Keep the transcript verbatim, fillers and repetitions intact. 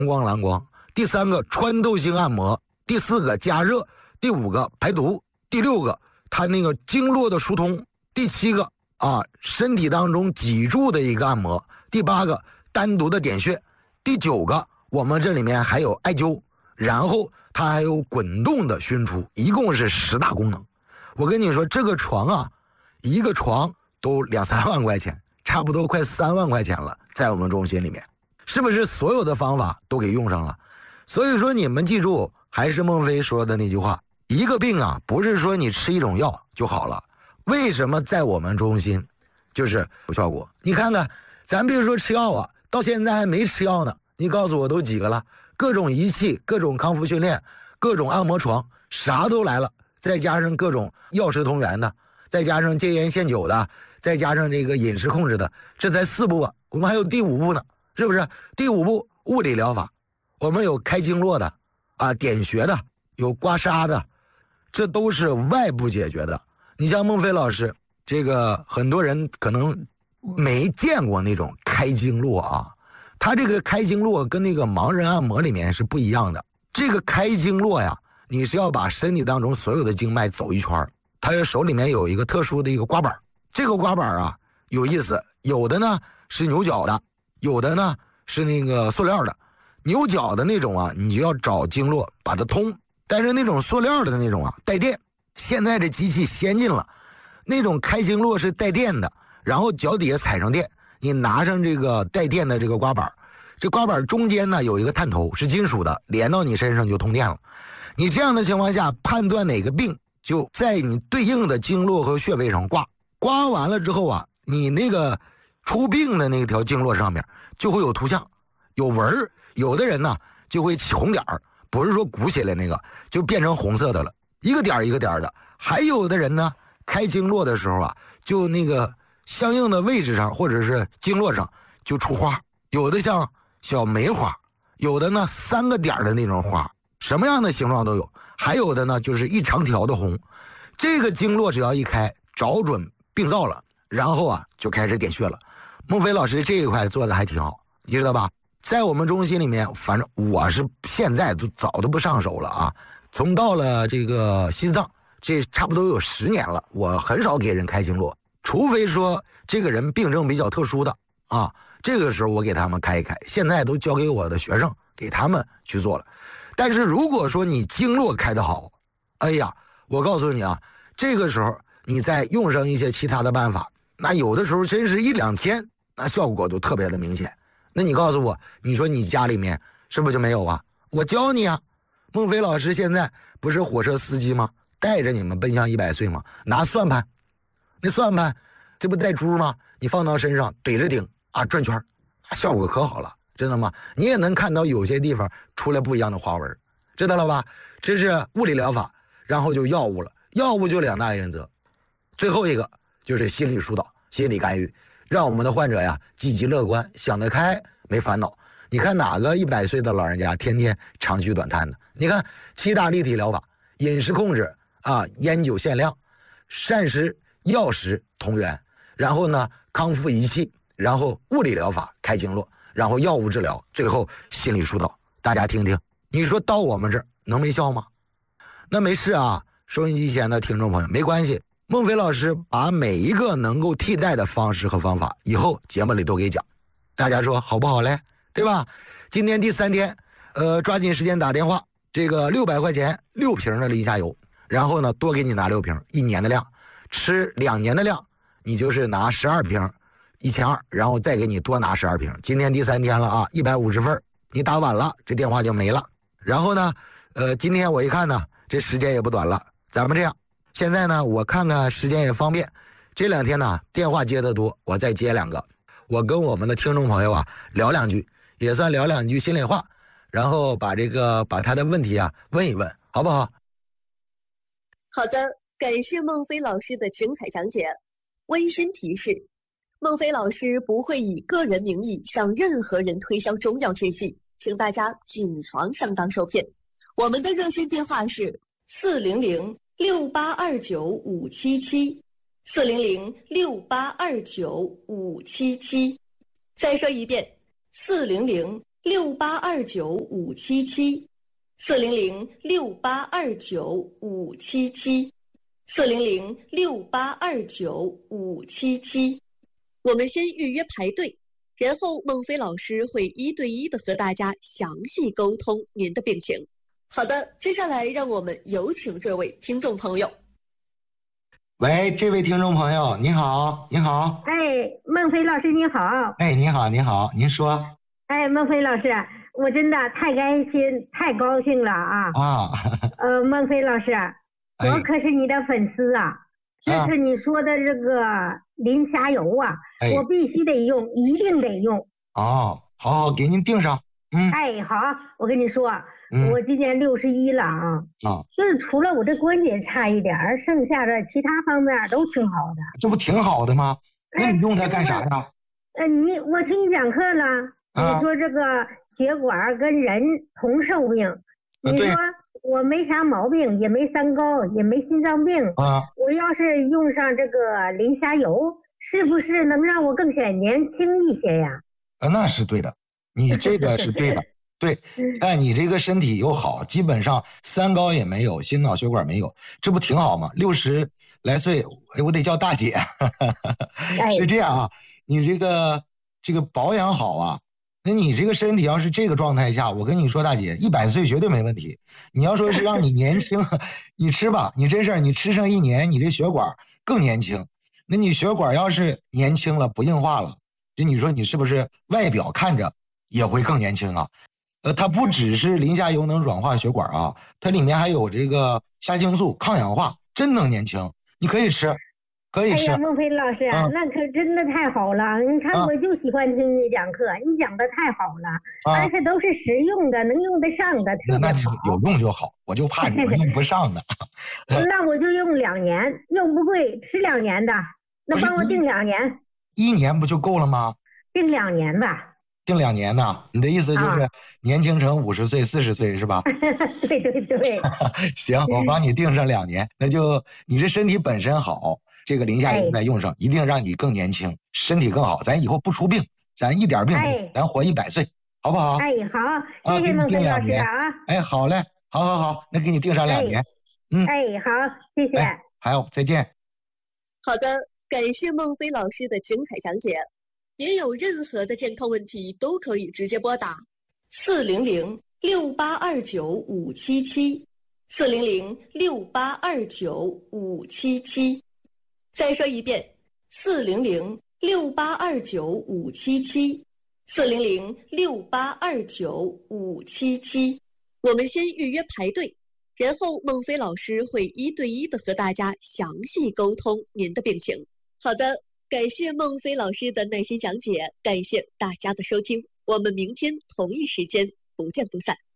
光蓝光，第三个穿透性按摩，第四个加热，第五个排毒，第六个它那个经络的疏通，第七个啊身体当中脊柱的一个按摩，第八个单独的点穴，第九个我们这里面还有艾灸，然后它还有滚动的熏出，一共是十大功能。我跟你说这个床啊，一个床都两三万块钱，差不多快三万块钱了，在我们中心里面，是不是所有的方法都给用上了？所以说你们记住，还是孟非说的那句话，一个病啊不是说你吃一种药就好了。为什么在我们中心就是有效果？你看看咱别说吃药啊，到现在还没吃药呢，你告诉我都几个了？各种仪器，各种康复训练，各种按摩床，啥都来了，再加上各种药食同源的，再加上戒烟限酒的，再加上这个饮食控制的，这才四步啊，我们还有第五步呢，是不是？第五步物理疗法，我们有开经络的啊，点穴的，有刮痧的，这都是外部解决的。你像孟非老师，这个很多人可能没见过那种开经络啊，他这个开经络跟那个盲人按摩里面是不一样的。这个开经络呀，你是要把身体当中所有的经脉走一圈，他手里面有一个特殊的一个刮板，这个刮板啊有意思，有的呢是牛角的，有的呢是那个塑料的。牛角的那种啊，你就要找经络把它通，但是那种塑料的那种啊带电，现在这机器先进了，那种开经络是带电的，然后脚底下踩上电，你拿上这个带电的这个刮板，这刮板中间呢有一个探头是金属的，连到你身上就通电了。你这样的情况下判断哪个病，就在你对应的经络和穴位上刮，刮完了之后啊，你那个出病的那条经络上面就会有图像有纹儿，有的人呢就会起红点儿，不是说鼓起来那个，就变成红色的了，一个点儿一个点儿的。还有的人呢开经络的时候啊，就那个相应的位置上或者是经络上就出花，有的像小梅花，有的呢三个点的那种花，什么样的形状都有，还有的呢就是一长条的红。这个经络只要一开，找准病灶了，然后啊就开始点穴了。孟非老师这一块做的还挺好，你知道吧？在我们中心里面，反正我是现在都早都不上手了啊。从到了这个西藏，这差不多有十年了，我很少给人开经络，除非说这个人病症比较特殊的啊，这个时候我给他们开一开。现在都交给我的学生给他们去做了。但是如果说你经络开得好，哎呀，我告诉你啊，这个时候你再用上一些其他的办法，那有的时候真是一两天，那效果都特别的明显。那你告诉我，你说你家里面是不是就没有啊？我教你啊。孟非老师现在不是火车司机吗？带着你们奔向一百岁吗？拿算盘，那算盘这不带珠吗？你放到身上怼着顶啊，转圈，效果可好了，知道吗？你也能看到有些地方出来不一样的花纹，知道了吧？这是物理疗法，然后就药物了。药物就两大原则，最后一个就是心理疏导、心理干预，让我们的患者呀积极乐观，想得开，没烦恼。你看哪个一百岁的老人家天天长吁短叹的？你看七大立体疗法，饮食控制啊，烟酒限量，膳食药食同源，然后呢康复仪器，然后物理疗法开经络，然后药物治疗，最后心理疏导。大家听听，你说到我们这儿能没效吗？那没事啊，收音机前的听众朋友没关系，孟非老师把每一个能够替代的方式和方法以后节目里都给讲，大家说好不好嘞？对吧？今天第三天，呃，抓紧时间打电话，这个六百块钱六瓶的离下游，然后呢多给你拿六瓶，一年的量，吃两年的量，你就是拿十二瓶，一千二，然后再给你多拿十二瓶。今天第三天了啊，一百五十份，你打晚了，这电话就没了。然后呢，呃，今天我一看呢，这时间也不短了，咱们这样，现在呢，我看看时间也方便，这两天呢电话接得多，我再接两个，我跟我们的听众朋友啊聊两句。也算聊两句心里话，然后把这个把他的问题啊问一问，好不好？ 好的，感谢孟非老师的精彩讲解。温馨提示：孟非老师不会以个人名义向任何人推销中药制剂，请大家谨防上当受骗。我们的热线电话是四零零六八二九五七七，四零零六八二九五七七。再说一遍。四零零六八二九五七七，四零零六八二九五七七，四零零六八二九五七七。我们先预约排队，然后孟非老师会一对一的和大家详细沟通您的病情。好的，接下来让我们有请这位听众朋友。 喂，这位听众朋友，你好，你好。 哎，孟非老师你好。 哎，你好，你好，您说。 哎，孟非老师，我真的太开心，太高兴了啊！ 啊， 呃，孟非老师， 哎我可是你的粉丝啊！这次你说的这个磷虾油啊， 哎我必须得用，一定得用。 哦，好好给您订上。嗯， 哎，好，我跟你说， 嗯我今年六十一了啊， 啊， 就是除了我这关节差一点儿，剩下的其他方面都挺好的。 这不挺好的吗？那你用它干啥呀？ 呃，你我听你讲课了， 啊你说这个血管跟人同寿命， 呃对你说我没啥毛病，也没三高，也没心脏病， 啊， 我要是用上这个磷虾油，是不是能让我更显年轻一些呀？ 呃那是对的，你这个是对的。对，哎，你这个身体又好，基本上三高也没有，心脑血管没有，这不挺好吗？六十来岁，哎，我得叫大姐。是这样啊，你这个这个保养好啊，那你这个身体要是这个状态下，我跟你说，大姐，一百岁绝对没问题。你要说是让你年轻，你吃吧，你真事儿，你吃上一年，你这血管更年轻。那你血管要是年轻了，不硬化了，就你说你是不是外表看着也会更年轻啊？呃，它不只是磷虾油能软化血管啊，它里面还有这个虾青素抗氧化，真能年轻。你可以吃，可以吃。 哎呀，孟非老师， 嗯那可真的太好了！你看， 啊我就喜欢听你讲课，你讲的太好了， 啊而且都是实用的，能用得上的，特别那你好。 有用就好，我就怕你们用不上呢。 那我就用两年，用不贵，吃两年的，那帮我定两年， 一年不就够了吗？ 定两年吧。 定两年呢？你的意思就是啊年轻成五十岁、四十岁是吧？ 对对对， 行，我帮你定上两年，那就你这身体本身好，这个磷虾油再用上，一定让你更年轻，身体更好，咱以后不出病，咱一点病没有， 哎咱活一百岁，好不好？ 哎，好， 啊给你谢谢孟非定两年老师啊。 哎，好嘞，好好好，那给你定上两年。嗯， 哎，好，谢谢。 哎，还有，再见。 好的，感谢孟非老师的精彩讲解。您有任何的健康问题都可以直接拨打四零零六八二九五七七，四零零六八二九五七七。再说一遍，四零零六八二九五七七，四零零六八二九五七七。我们先预约排队，然后孟非老师会一对一的和大家详细沟通您的病情。好的。感谢孟非老师的耐心讲解，感谢大家的收听，我们明天同一时间不见不散。